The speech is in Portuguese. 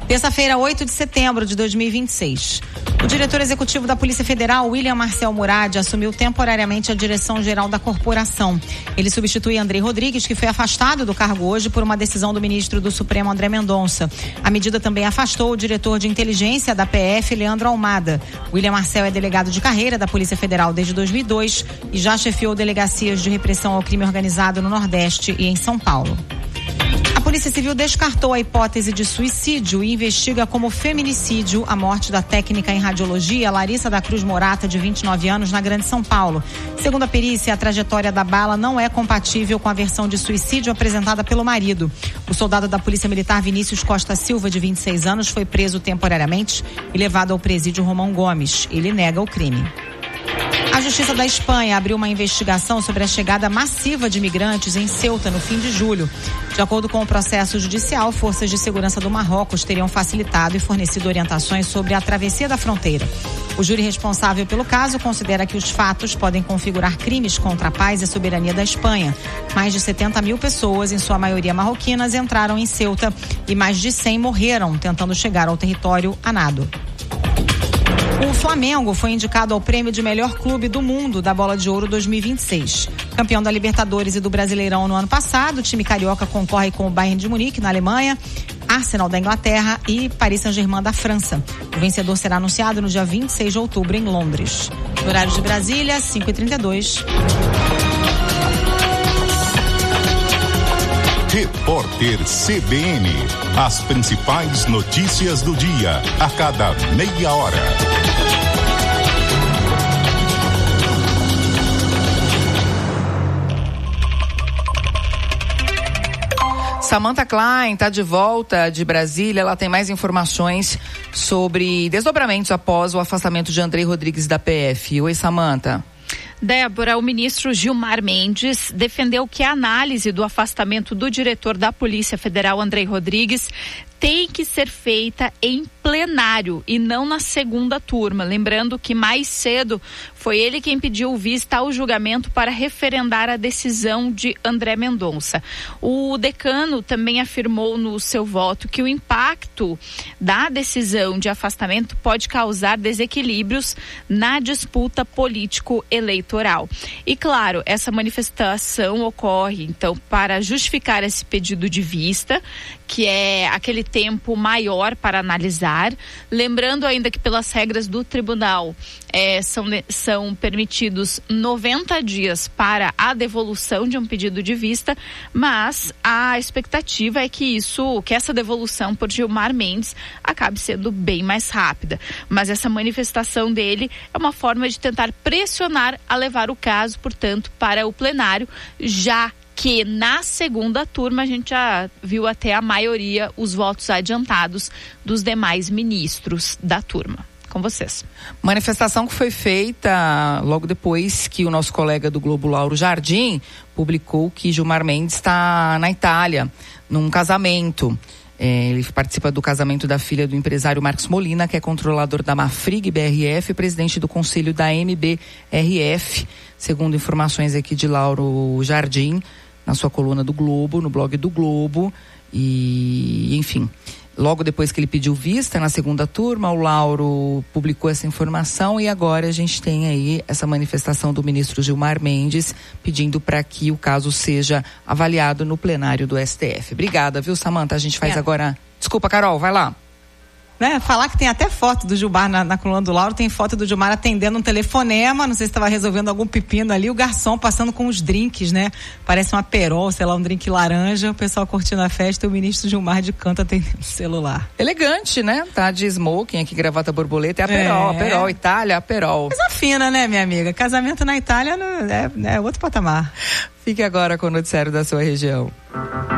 Terça-feira, 8 de setembro de 2026. O diretor executivo da Polícia Federal, William Marcel Murad, assumiu temporariamente a direção-geral da corporação. Ele substitui Andrei Rodrigues, que foi afastado do cargo hoje por uma decisão do ministro do Supremo, André Mendonça. A medida também afastou o diretor de inteligência da PF, Leandro Almada. William Marcel é delegado de carreira da Polícia Federal desde 2002 e já chefiou delegacias de repressão ao crime organizado no Nordeste e em São Paulo. A Polícia Civil descartou a hipótese de suicídio e investiga como feminicídio a morte da técnica em radiologia Larissa da Cruz Morata, de 29 anos, na Grande São Paulo. Segundo a perícia, a trajetória da bala não é compatível com a versão de suicídio apresentada pelo marido. O soldado da Polícia Militar Vinícius Costa Silva, de 26 anos, foi preso temporariamente e levado ao presídio Romão Gomes. Ele nega o crime. A Justiça da Espanha abriu uma investigação sobre a chegada massiva de imigrantes em Ceuta no fim de julho. De acordo com o processo judicial, forças de segurança do Marrocos teriam facilitado e fornecido orientações sobre a travessia da fronteira. O júri responsável pelo caso considera que os fatos podem configurar crimes contra a paz e soberania da Espanha. Mais de 70 mil pessoas, em sua maioria marroquinas, entraram em Ceuta e mais de 100 morreram tentando chegar ao território a nado. O Flamengo foi indicado ao prêmio de melhor clube do mundo da Bola de Ouro 2026. Campeão da Libertadores e do Brasileirão no ano passado, o time carioca concorre com o Bayern de Munique, na Alemanha, Arsenal da Inglaterra e Paris Saint-Germain da França. O vencedor será anunciado no dia 26 de outubro em Londres. No horário de Brasília, 5h32. Repórter CBN. As principais notícias do dia, a cada meia hora. Samantha Klein está de volta de Brasília. Ela tem mais informações sobre desdobramentos após o afastamento de Andrei Rodrigues da PF. Oi, Samantha. Débora, o ministro Gilmar Mendes defendeu que a análise do afastamento do diretor da Polícia Federal, Andrei Rodrigues, tem que ser feita em plenário e não na segunda turma. Lembrando que mais cedo foi ele quem pediu vista ao julgamento para referendar a decisão de André Mendonça. O decano também afirmou no seu voto que o impacto da decisão de afastamento pode causar desequilíbrios na disputa político-eleitoral. E claro, essa manifestação ocorre, então, para justificar esse pedido de vista, que é aquele tempo maior para analisar. Lembrando ainda que pelas regras do tribunal são permitidos 90 dias para a devolução de um pedido de vista, mas a expectativa é que essa devolução por Gilmar Mendes acabe sendo bem mais rápida. Mas essa manifestação dele é uma forma de tentar pressionar a levar o caso, portanto, para o plenário, já que na segunda turma a gente já viu até a maioria, os votos adiantados dos demais ministros da turma. Com vocês. Manifestação que foi feita logo depois que o nosso colega do Globo, Lauro Jardim, publicou que Gilmar Mendes está na Itália, num casamento. Ele participa do casamento da filha do empresário Marcos Molina, que é controlador da Mafrig BRF e presidente do conselho da MBRF, segundo informações aqui de Lauro Jardim, na sua coluna do Globo, no blog do Globo. E, enfim, logo depois que ele pediu vista na segunda turma, o Lauro publicou essa informação e agora a gente tem aí essa manifestação do ministro Gilmar Mendes pedindo para que o caso seja avaliado no plenário do STF. Obrigada, viu, Samantha? A gente faz agora... Desculpa, Carol, vai lá. Falar que tem até foto do Gilmar na coluna do Lauro, tem foto do Gilmar atendendo um telefonema, não sei se estava resolvendo algum pepino ali, o garçom passando com os drinks, né? Parece uma Perol, sei lá, um drink laranja, o pessoal curtindo a festa e o ministro Gilmar de canto atendendo o celular. Elegante, né? Tá de smoking aqui, gravata borboleta, é a Perol, Itália, a Perol. Coisa fina, né, minha amiga? Casamento na Itália é outro patamar. Fique agora com o noticiário da sua região.